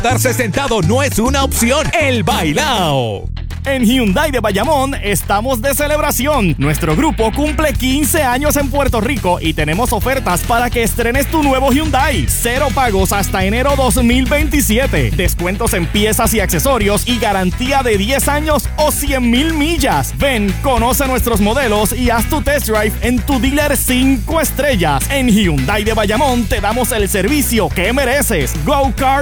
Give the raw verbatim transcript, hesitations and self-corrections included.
Darse sentado no es una opción. El bailao. En Hyundai de Bayamón estamos de celebración. Nuestro grupo cumple quince años en Puerto Rico y tenemos ofertas para que estrenes tu nuevo Hyundai. Cero pagos hasta enero dos mil veintisiete. Descuentos en piezas y accesorios y garantía de diez años o cien mil millas. Ven, conoce nuestros modelos y haz tu test drive en tu dealer cinco estrellas. En Hyundai de Bayamón te damos el servicio que mereces. Go Car